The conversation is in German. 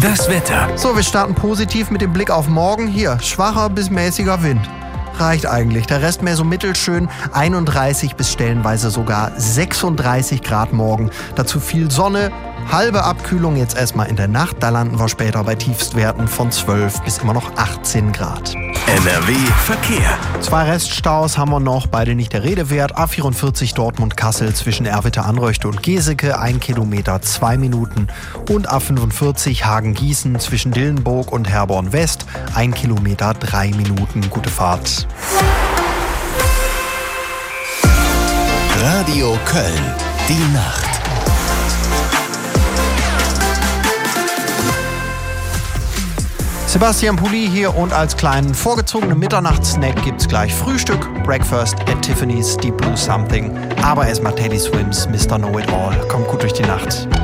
Das Wetter. So, wir starten positiv mit dem Blick auf morgen. Hier, schwacher bis mäßiger Wind. Reicht eigentlich. Der Rest mehr so mittelschön. 31 bis stellenweise sogar 36 Grad morgen. Dazu viel Sonne. Halbe Abkühlung jetzt erstmal in der Nacht. Da landen wir später bei Tiefstwerten von 12 bis immer noch 18 Grad. NRW Verkehr. 2 Reststaus haben wir noch, beide nicht der Rede wert. A44 Dortmund-Kassel zwischen Erwitte-Anröchte und Geseke, 1 Kilometer 2 Minuten. Und A45 Hagen-Gießen zwischen Dillenburg und Herborn-West, 1 Kilometer 3 Minuten. Gute Fahrt. Radio Köln, die Nacht. Sebastian Pulli hier und als kleinen vorgezogenen Mitternachtssnack gibt's gleich Frühstück, Breakfast at Tiffany's, Deep Blue Something. Aber erstmal Teddy Swims, Mr. Know It All. Kommt gut durch die Nacht.